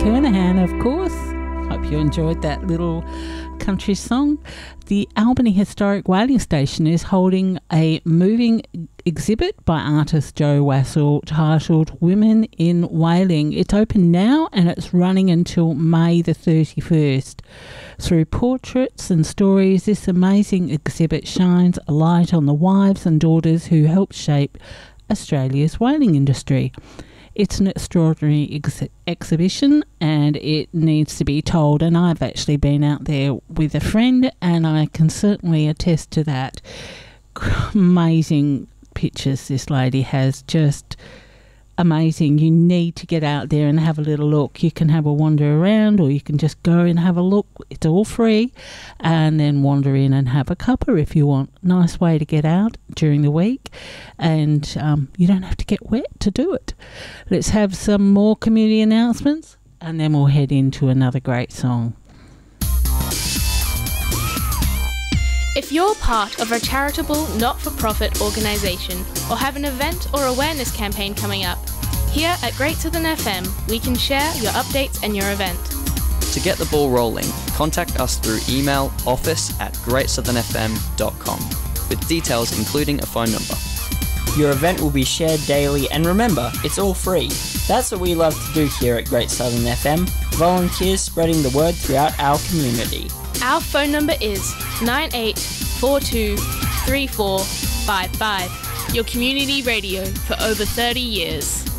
Kernahan, of course. Hope you enjoyed that little country song. The Albany Historic Whaling Station is holding a moving exhibit by artist Joe Wassell titled Women in Whaling. It's open now and it's running until May the 31st. Through portraits and stories, this amazing exhibit shines a light on the wives and daughters who helped shape Australia's whaling industry. It's an extraordinary exhibition and it needs to be told, and I've actually been out there with a friend and I can certainly attest to that. Amazing pictures this lady has, just amazing. You need to get out there and have a little look. You can have a wander around or you can just go and have a look. It's all free, and then wander in and have a cuppa if you want. Nice way to get out during the week, and you don't have to get wet to do it. Let's have some more community announcements and then we'll head into another great song. If you're part of a charitable, not-for-profit organisation or have an event or awareness campaign coming up, here at Great Southern FM, we can share your updates and your event. To get the ball rolling, contact us through email office@greatsouthernfm.com with details including a phone number. Your event will be shared daily, and remember, it's all free. That's what we love to do here at Great Southern FM, volunteers spreading the word throughout our community. Our phone number is 98423455. Your community radio for over 30 years.